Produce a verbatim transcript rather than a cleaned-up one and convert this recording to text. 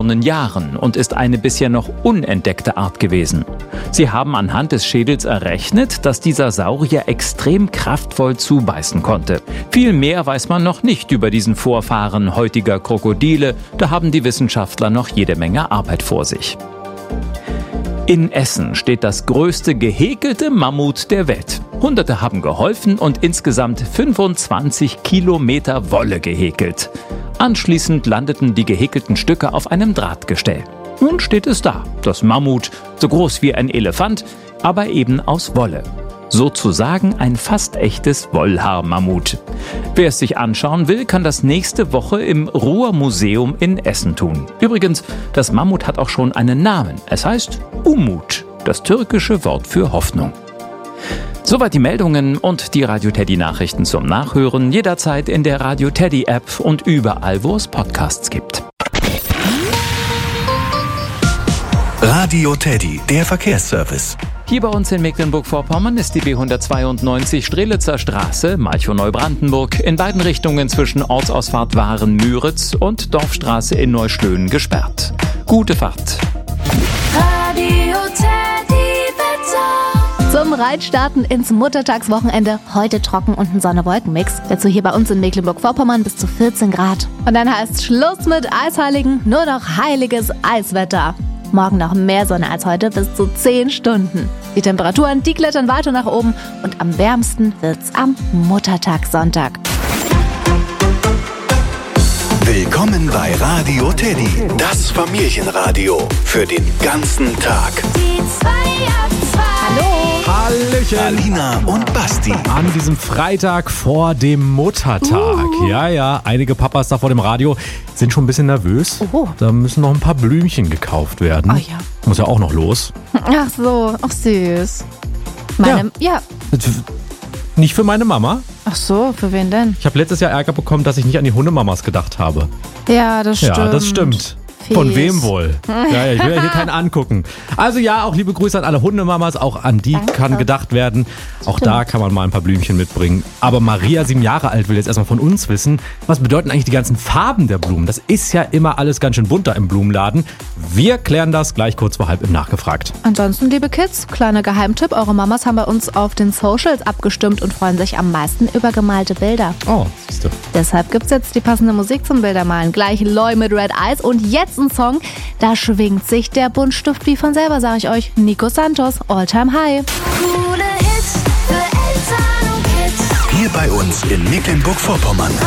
Millionen Jahren und ist eine bisher noch unentdeckte Art gewesen. Sie haben anhand des Schädels errechnet, dass dieser Saurier extrem kraftvoll zubeißen konnte. Viel mehr weiß man noch nicht über diesen Vorfahren heutiger Krokodile. Da haben die Wissenschaftler noch jede Menge Arbeit vor sich. In Essen steht das größte gehäkelte Mammut der Welt. Hunderte haben geholfen und insgesamt fünfundzwanzig Kilometer Wolle gehäkelt. Anschließend landeten die gehäkelten Stücke auf einem Drahtgestell. Nun steht es da, das Mammut, so groß wie ein Elefant, aber eben aus Wolle. Sozusagen ein fast echtes Wollhaar-Mammut. Wer es sich anschauen will, kann das nächste Woche im Ruhr-Museum in Essen tun. Übrigens, das Mammut hat auch schon einen Namen. Es heißt Umut, das türkische Wort für Hoffnung. Soweit die Meldungen und die Radio Teddy Nachrichten zum Nachhören jederzeit in der Radio Teddy App und überall, wo es Podcasts gibt. Radio Teddy, der Verkehrsservice. Hier bei uns in Mecklenburg-Vorpommern ist die B hundertzweiundneunzig Strelitzer Straße, Malchow-Neubrandenburg, in beiden Richtungen zwischen Ortsausfahrt Waren-Müritz und Dorfstraße in Neuschlönen gesperrt. Gute Fahrt. Radio Teddy Wetter. Zum Reitstarten ins Muttertagswochenende. Heute trocken und ein Sonne-Wolken-Mix. Dazu hier bei uns in Mecklenburg-Vorpommern bis zu vierzehn Grad. Und dann heißt Schluss mit Eisheiligen, nur noch heiliges Eiswetter. Morgen noch mehr Sonne als heute, bis zu zehn Stunden. Die Temperaturen, die klettern weiter nach oben und am wärmsten wird's am Muttertagssonntag. Willkommen bei Radio Teddy, das Familienradio für den ganzen Tag. Die zwei ab zwei. Hallo. Hallöchen. Alina und Basti. An diesem Freitag vor dem Muttertag. Uh. Ja, ja, einige Papas da vor dem Radio sind schon ein bisschen nervös. Oh. Da müssen noch ein paar Blümchen gekauft werden. Oh ja. Muss ja auch noch los. Ach so, ach süß. Meine, ja. Nicht für meine Mama. Ach so, für wen denn? Ich habe letztes Jahr Ärger bekommen, dass ich nicht an die Hundemamas gedacht habe. Ja, das stimmt. Ja, das stimmt. Fies. Von wem wohl? Ja, ja, ich will ja hier keinen angucken. Also ja, auch liebe Grüße an alle Hundemamas, auch an die Danke. kann gedacht werden. Auch Stimmt. da kann man mal ein paar Blümchen mitbringen. Aber Maria, sieben Jahre alt, will jetzt erstmal von uns wissen, was bedeuten eigentlich die ganzen Farben der Blumen? Das ist ja immer alles ganz schön bunter im Blumenladen. Wir klären das gleich kurz vor halb im Nachgefragt. Ansonsten, liebe Kids, kleiner Geheimtipp, eure Mamas haben bei uns auf den Socials abgestimmt und freuen sich am meisten über gemalte Bilder. Oh, siehst du. Deshalb gibt's jetzt die passende Musik zum Bildermalen. Gleich Loy mit Red Eyes und jetzt ein Song, da schwingt sich der Buntstift wie von selber, sag ich euch. Nico Santos, All Time High. Coole Hits für Eltern und Kids. Hier bei uns in Mecklenburg-Vorpommern.